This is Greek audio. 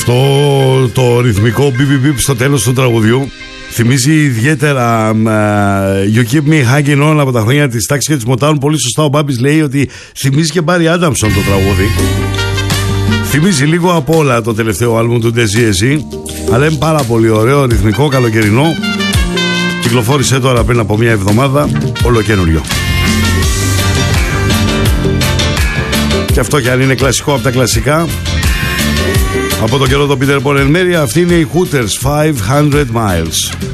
Αυτό το ρυθμικό μπιπ στο τέλος του τραγουδιού θυμίζει ιδιαίτερα You Keep Me Hanging On από τα χρόνια της τάξης και της Motown. Πολύ σωστά ο Μπάμπης λέει ότι θυμίζει και Barry Adamson το τραγούδι. Θυμίζει λίγο από όλα το τελευταίο άλμπουμ του Desi, αλλά είναι πάρα πολύ ωραίο, ρυθμικό, καλοκαιρινό. Κυκλοφόρησε τώρα πριν από μια εβδομάδα, ολοκαίνουργιο. Και αυτό κι αν είναι κλασικό από τα κλασικά, από τον καιρό του Peter Paul and Mary, αυτή είναι η Hooters 500 Miles.